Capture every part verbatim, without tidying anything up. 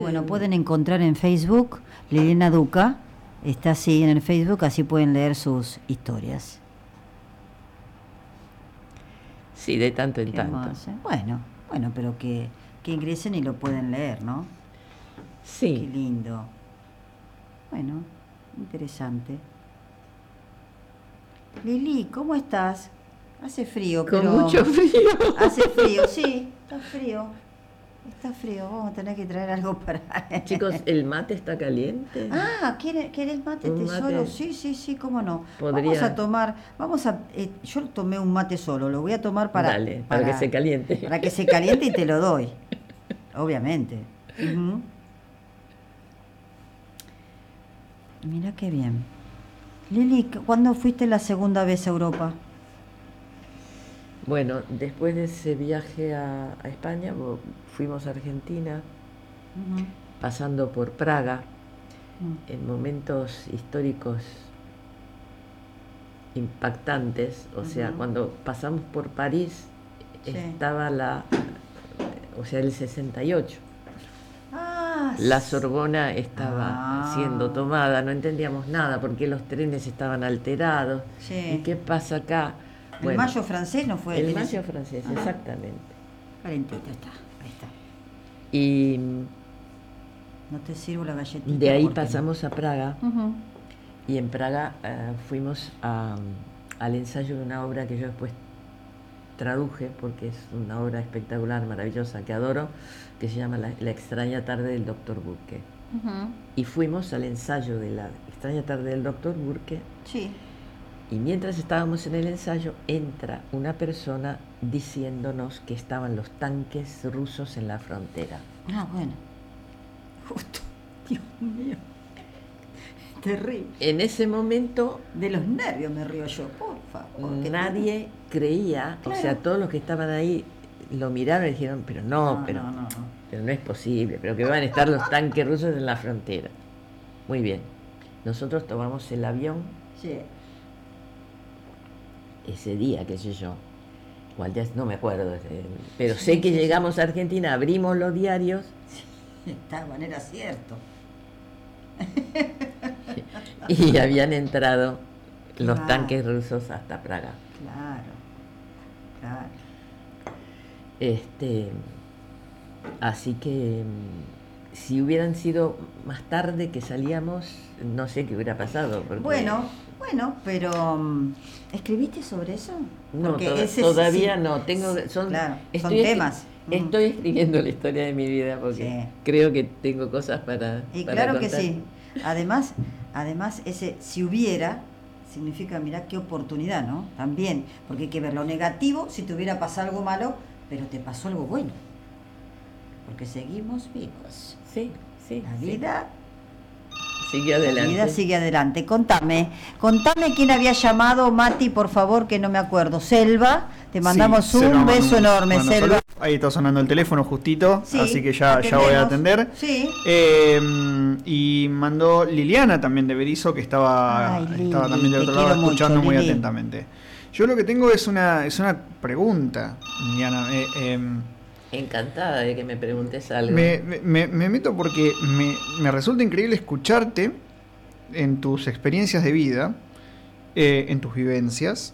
Bueno, pueden encontrar en Facebook Liliana Duca, está así en el Facebook, así pueden leer sus historias. Sí, de tanto en ¿Qué tanto. más, eh? Bueno, bueno, pero que, que ingresen y lo pueden leer, ¿no? Qué Sí, lindo. Bueno, interesante. Lili, ¿cómo estás? Hace frío, con pero... mucho frío. Hace frío, sí, está frío. Está frío, vamos a tener que traer algo para... Chicos, ¿el mate está caliente? Ah, ¿quiere- ¿querés mate Un tesoro? mate Sí, sí, sí, cómo no. Vamos podría- a tomar, vamos a... eh, yo tomé un mate solo, lo voy a tomar para... Dale, para que se caliente. Para que se caliente y te lo doy, obviamente. Ujú. Mira qué bien. Lili, ¿cuándo fuiste la segunda vez a Europa? Bueno, después de ese viaje a, a España, vo- fuimos a Argentina, Ujú. pasando por Praga, Mm. en momentos históricos impactantes. O sea, Ujú. cuando pasamos por París, Sí. estaba la, o sea, el sesenta y ocho. Ah, La s- Sorbona estaba Ah. siendo tomada, no entendíamos nada porque los trenes estaban alterados. Sí. ¿Y qué pasa acá? El Bueno, mayo francés no fue... el en mayo ese- francés, Ah, exactamente. calentito está, ahí está. Y No te sirvo la galletita. de ahí porque no. pasamos a Praga Ujú. y en Praga eh, fuimos a- al ensayo de una obra que yo después traduje porque es una obra espectacular, maravillosa, que adoro, que se llama La, La extraña tarde del doctor Burke. Ujú. Y fuimos al ensayo de La extraña tarde del doctor Burke. Sí. Y mientras estábamos en el ensayo, entra una persona diciéndonos que estaban los tanques rusos en la frontera. Ah, bueno. Justo. Dios mío. Terrible. En ese momento De los nervios me río yo, por favor. que nadie creía, o sea, Claro. todos los que estaban ahí lo miraron y dijeron, pero no, No, pero, no, no, no. pero no es posible, pero que van a estar los tanques rusos en la frontera. Muy bien. Nosotros tomamos el avión Sí. ese día, qué sé yo. Igual ya no me acuerdo, eh, pero Sí, sé que sí, sí. llegamos a Argentina, abrimos los diarios Estaban, era cierto. y habían entrado los Claro. tanques rusos hasta Praga. Claro. Claro. Este, así que mm, si hubieran sido más tarde que salíamos, no sé qué hubiera pasado. Porque Bueno, bueno, pero mm, ¿escribiste sobre eso? no, Porque toda- ese todavía sí, no. Tengo, son, claro, son estoy escri- temas. Mm. Estoy escribiendo la historia de mi vida porque Sí. creo que tengo cosas para, Y para claro que contar. sí. Además, además ese si hubiera significa, mirá qué oportunidad, ¿no? También, porque hay que ver lo negativo, si te hubiera pasado algo malo, pero te pasó algo bueno. Porque seguimos vivos. Sí, sí. La sí. vida, Sigue la adelante. vida sigue adelante. Contame, contame quién había llamado, Mati, por favor, que no me acuerdo. Selva, te mandamos Sí, un Selva beso Manu. enorme, Bueno, Selva. saludos. Ahí está sonando el teléfono justito, Sí, así que ya, ya voy a atendemos. atender. Sí. Eh, y mandó Liliana también de Berizo, que estaba, Ay, Lili, estaba también del te otro lado quiero escuchando mucho, muy Lili. atentamente. Yo lo que tengo es una, es una pregunta, Liliana. Eh, em, Encantada de que me preguntes algo. me, me- me meto porque me, me resulta increíble escucharte en tus experiencias de vida, eh, en tus vivencias.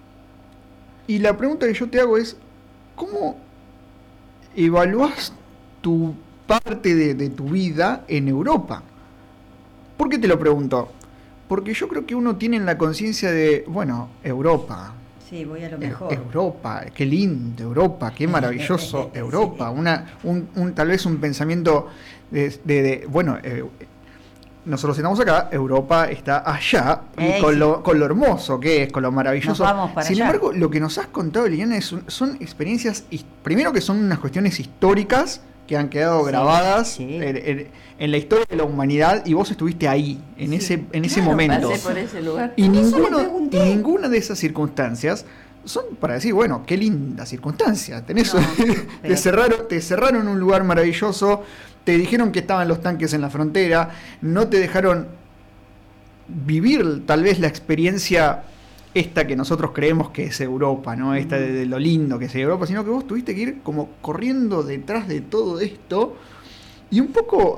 Y la pregunta que yo te hago es, ¿cómo evalúas tu parte de, de tu vida en Europa? ¿Por qué te lo pregunto? Porque yo creo que uno tiene en la conciencia de, bueno, Europa, Sí, voy a lo Eu- mejor. Europa, qué lindo Europa, qué maravilloso Sí. Europa, una, un, un- tal vez un pensamiento de, de- de, bueno, eh, nosotros estamos acá, Europa está allá, y Ey, con, sí. lo, con lo hermoso que es, con lo maravilloso. Nos vamos para Sin allá. embargo, lo que nos has contado, Liliana, es un- son experiencias, his- primero que son unas cuestiones históricas que han quedado Sí, grabadas sí. En, en- en la historia de la humanidad, y vos estuviste ahí, en Sí, ese, en ese claro, momento. Pasé por ese lugar. Y, Por eso le ninguno, pregunté. y ninguna de esas circunstancias son para decir, bueno, qué linda circunstancia. Tenés, No, te, pero- cerraron, te cerraron un lugar maravilloso, te dijeron que estaban los tanques en la frontera, no te dejaron vivir tal vez la experiencia esta que nosotros creemos que es Europa, ¿no? Esta de, de lo lindo que es Europa, sino que vos tuviste que ir como corriendo detrás de todo esto. Y un poco